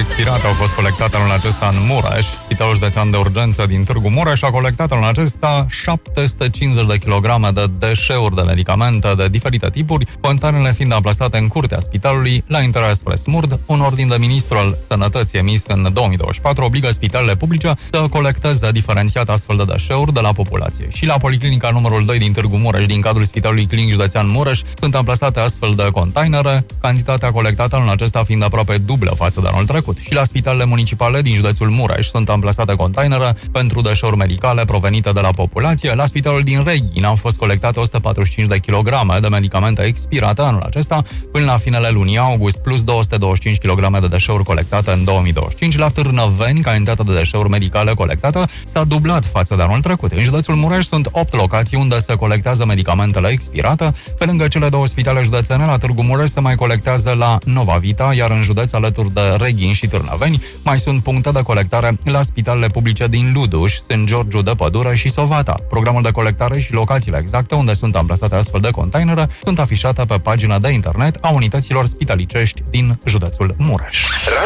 expirate au fost colectate anul acesta în Mureș. Spitalul Județean de Urgență din Târgu Mureș a colectat anul acesta 750 de kilograme de deșeuri de medicamente de diferite tipuri, containerele fiind amplasate în curtea spitalului la intrarea spre Smurd. Un ordin de ministru al Sănătății emis în 2024 obligă spitalele publice să colecteze diferențiat astfel de deșeuri de la populație. Și la Policlinica numărul 2 din Târgu Mureș, din cadrul Spitalului Clinic Județean Mureș, sunt amplasate astfel de containere, cantitatea colectată anul acesta fiind aproape dublă față de anul trecut. Și la spitalele municipale din județul Mureș sunt amplasate containere pentru deșeuri medicale provenite de la populație. La spitalul din Reghin au fost colectate 145 de kilograme de medicamente expirate anul acesta până la finele lunii august, plus 225 kg de deșeuri colectate în 2025. La Târnăveni, cantitatea de deșeuri medicale colectată s-a dublat față de anul trecut. În județul Mureș sunt 8 locații unde se colectează medicamentele expirate. Pe lângă cele două spitale județene, la Târgu Mureș se mai colectează la Nova Vita, iar în județ, alături de Reghin și Târnăveni, mai sunt puncte de colectare la spitalele publice din Luduș, Sân Georgiu de Pădure și Sovata. Programul de colectare și locațiile exacte unde sunt amplasate astfel de containere sunt afișate pe pagina de internet a unităților spitalicești din județul Mureș.